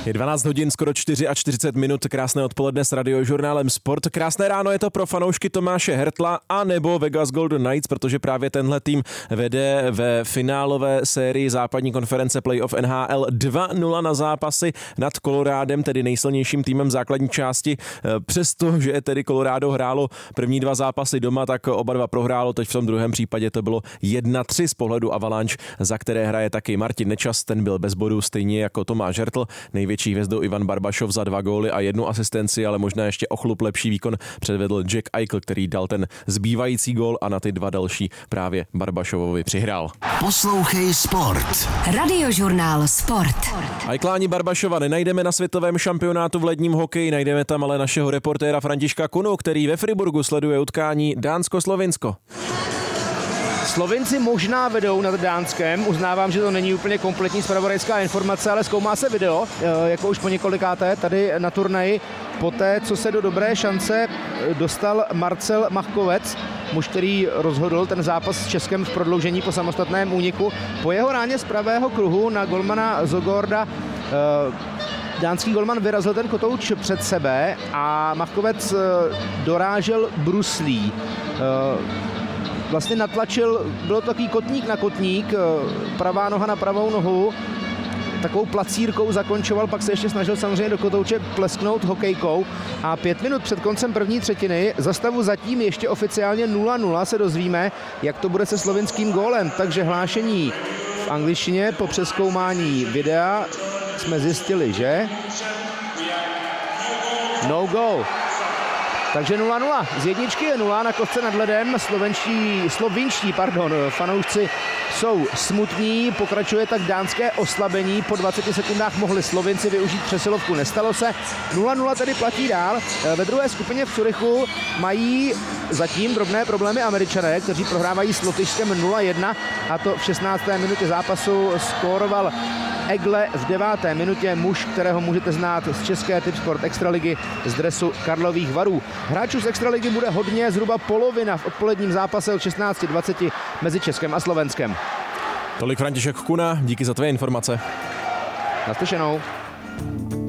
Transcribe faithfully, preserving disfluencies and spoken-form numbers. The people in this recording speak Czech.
Je dvanáct hodin, skoro čtyřicet čtyři minut, krásné odpoledne s Radiožurnálem Sport. Krásné ráno je to pro fanoušky Tomáše Hertla a nebo Vegas Golden Knights, protože právě tenhle tým vede ve finálové sérii západní konference playoff N H L dva nula na zápasy nad Colorádem, tedy nejsilnějším týmem základní části. Přesto, že tedy Colorado hrálo první dva zápasy doma, tak oba dva prohrálo, teď v tom druhém případě to bylo jedna tři z pohledu Avalanche, za které hraje taky Martin Nečas, ten byl bez bodů stejně jako Tomáš Hertl. Největší hvězdou Ivan Barbašov za dva góly a jednu asistenci, ale možná ještě o chlup lepší výkon předvedl Jack Eichel, který dal ten zbývající gól a na ty dva další právě Barbašovovi přihrál. Poslouchej Sport. Radiožurnál Sport. Eichláni Barbašova nenajdeme na světovém šampionátu v ledním hokeji, najdeme tam ale našeho reportéra Františka Kunu, který ve Friburgu sleduje utkání Dánsko-Slovinsko. Slovinci možná vedou nad Dánskem, uznávám, že to není úplně kompletní zpravodajská informace, ale zkoumá se video, jako už po několikáté tady na turnaji, poté, co se do dobré šance dostal Marcel Machkovec, muž, který rozhodl ten zápas s Českem v prodloužení po samostatném úniku. Po jeho ráně z pravého kruhu na golmana Zogorda dánský golman vyrazil ten kotouč před sebe a Machkovec dorážel bruslí. Vlastně natlačil, bylo to takový kotník na kotník, pravá noha na pravou nohu, takovou placírkou zakončoval, pak se ještě snažil samozřejmě do kotouče plesknout hokejkou a pět minut před koncem první třetiny, za stavu zatím ještě oficiálně nula nula, se dozvíme, jak to bude se slovinským gólem, takže hlášení v angličtině po přezkoumání videa jsme zjistili, že no goal. Takže nula nula. Z jedničky je nula na kostce nad ledem. Slovenští, slovinští pardon, fanoušci jsou smutní. Pokračuje tak dánské oslabení. Po dvaceti sekundách mohli Slovinci využít přesilovku. Nestalo se. nula nula tedy platí dál. Ve druhé skupině v Curychu mají zatím drobné problémy Američané, kteří prohrávají s Lotyšskem nula jedna. A to v šestnácté minutě zápasu skóroval Egle v deváté minutě, muž, kterého můžete znát z české Tipsport Extraligy z dresu Karlových Varů. Hráčů z Extraligy bude hodně, zhruba polovina v odpoledním zápase od šestnáct dvacet mezi Českem a Slovenskem. Tolik František Kuna, díky za tvé informace. Naslyšenou.